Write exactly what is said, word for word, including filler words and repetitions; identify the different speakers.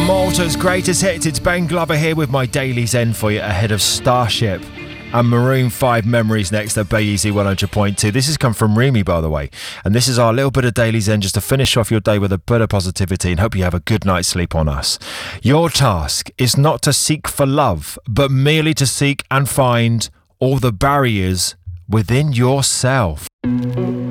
Speaker 1: Malta's greatest hits. It's Ben Glover here with my Daily Zen for you ahead of Starship and Maroon five Memories next at Bay Easy one hundred point two. This has come from Remy, by the way, and this is our little bit of Daily Zen just to finish off your day with a bit of positivity and hope you have a good night's sleep on us. Your task is not to seek for love, but merely to seek and find all the barriers within yourself.